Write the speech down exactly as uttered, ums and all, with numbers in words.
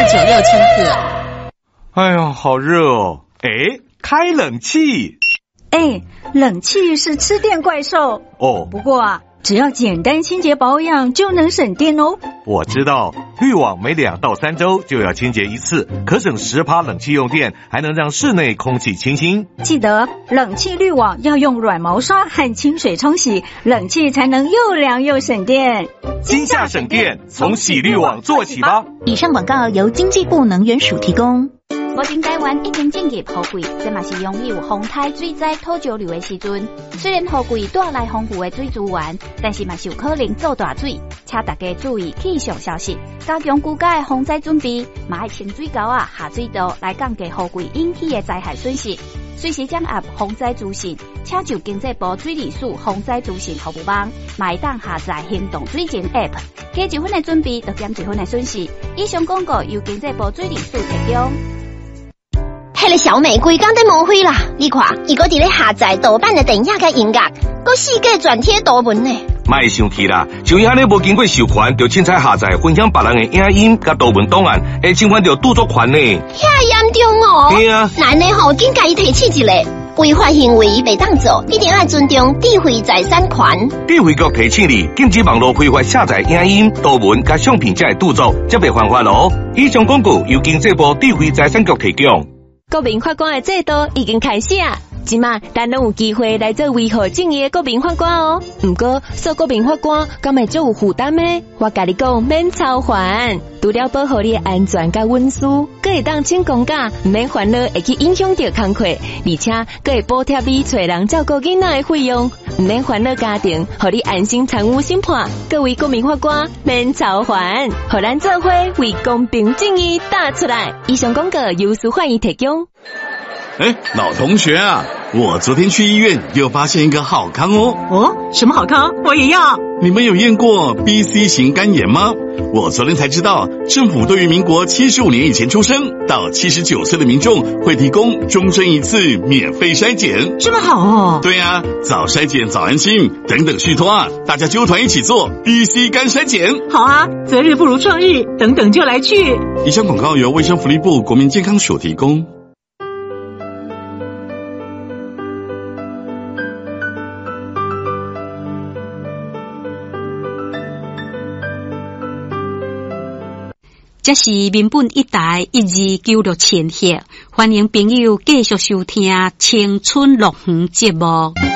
九六千赫。 哎呀，好热哦！哎，开冷气。 哎，冷气是吃电怪兽哦。 不过啊，只要简单清洁保养就能省电哦。 我知道，滤网每两到三周就要清洁一次，可省十趴冷气用电，还能让室内空气清新。 记得冷气滤网要用软毛刷和清水冲洗，冷气才能又凉又省电。 今夏省电，从洗滤网做起吧。 以上广告由经济部能源署提供。 目前台湾已经进入雨季，这嘛是拥有风台、水灾、土石流的时阵。虽然雨季带来丰富的水资源，但是嘛是有可能造大水，请大家注意气象消息，加强居家的防灾准备，嘛要清水沟啊、下水道来降低雨季引起的灾害损失。随时掌握防灾资讯，请就经济部水利署防灾资讯服务网，嘛会当下载行动水情 App， 加一分的准备，就减一分的损失。以上广告由经济部水利署提供。 迄个小美规工在误会啦！你看，伊搁伫咧下载盗版的电影甲音乐，搁四界转贴图文呢。 莫生气啦，像伊安尼无经过授权，就凊彩下载分享别人的影音甲图文档案，会侵犯到著作权呢。 遐严重哦！ 对啊， 咱呢吼，紧甲伊提起一个。违法行为袂当做，一定要尊重智慧财产权。 智慧局提醒你，禁止网络非法下载影音、图文甲相片才会著作，则袂犯法咯。以上广告由经济部智慧财产局提供。 国民法官的制度已经开始啊！即马咱拢有机会来做维护正义的国民法官哦。不过，做国民法官敢会做有负担呢？我甲你讲，免操烦，除了保护你的安全甲隐私，佫会当请公假，唔免烦恼会去影响到工课，而且佫会补贴你找人照顾囡仔的费用，唔免烦恼家庭，互你安心参与审判。各位国民法官，免操烦，互咱做伙为公平正义打出来。以上广告由司法院提供。 哎，老同学啊，我昨天去医院又发现一个好康哦。 哦，什么好康？我也要。 你们有验过 B C 型肝炎吗？我昨天才知道，政府对于民国七十五年以前出生到七十九岁的民众会提供终身一次免费筛检。 这么好哦。 对啊，早筛检早安心，等等续托啊，大家揪团一起做 B C 肝筛检。 好啊，择日不如撞日，等等就来去。 以上广告由卫生福利部国民健康署提供。 这是民本一台一二九六千赫，欢迎朋友继续收听青春乐园节目。